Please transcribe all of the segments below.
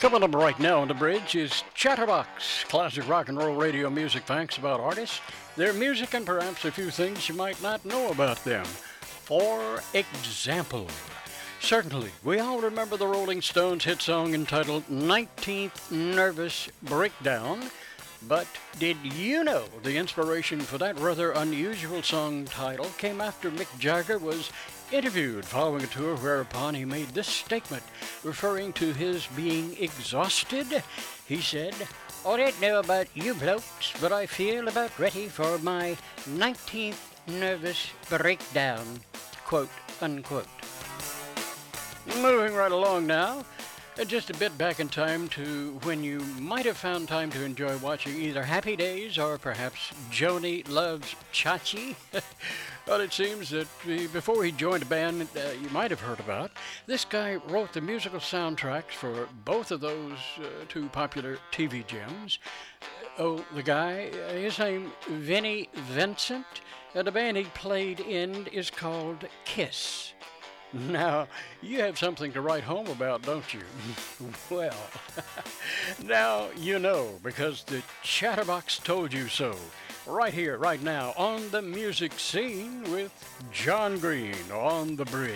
Coming up right now on the bridge is Chatterbox, classic rock and roll radio music facts about artists, their music, and perhaps a few things you might not know about them. For example, certainly, we all remember the Rolling Stones hit song entitled 19th Nervous Breakdown, but did you know the inspiration for that rather unusual song title came after Mick Jagger was interviewed following a tour whereupon he made this statement referring to his being exhausted? He said, "I don't know about you blokes, but I feel about ready for my 19th nervous breakdown," quote unquote. Moving right along now, just a bit back in time to when you might have found time to enjoy watching either Happy Days or perhaps Joni Loves Chachi. Well, it seems that before he joined a band you might have heard about, this guy wrote the musical soundtracks for both of those two popular TV gems. The guy, his name Vinnie Vincent, and the band he played in is called Kiss. Now, you have something to write home about, don't you? Well, now you know, because the Chatterbox told you so. Right here, right now, on the music scene with John Green on the bridge.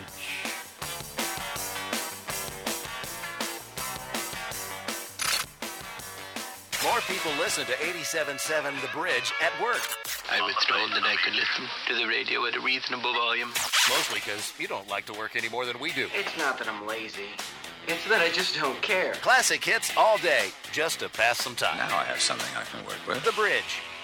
More people listen to 87.7 The Bridge at work. I was told that I could listen to the radio at a reasonable volume. Mostly because you don't like to work any more than we do. It's not that I'm lazy. It's that I just don't care. Classic hits all day, just to pass some time. Now I have something I can work with. The Bridge,